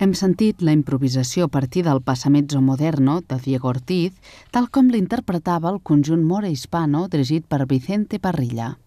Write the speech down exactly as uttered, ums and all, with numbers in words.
Hem sentit la improvisació a partir del Passamezzo Moderno de Diego Ortiz, tal com l'interpretava el conjunt Mora Hispano dirigit per Vicente Parrilla.